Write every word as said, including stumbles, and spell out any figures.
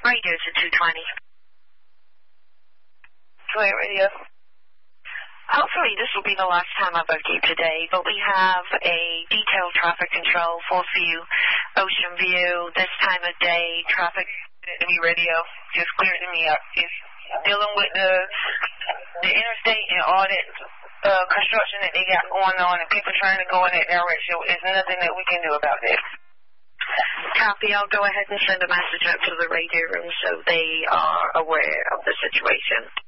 Radio to two twenty. Flight Radio. Hopefully this will be the last time I bug you today, but we have a detailed traffic control for you, Ocean View, this time of day, traffic. Radio, just cleared to me up. It's dealing with the the interstate and all that uh, construction that they got going on and people trying to go in that direction. There's nothing that we can do about that. Copy. I'll go ahead and send a message up to the radio room so they are aware of the situation.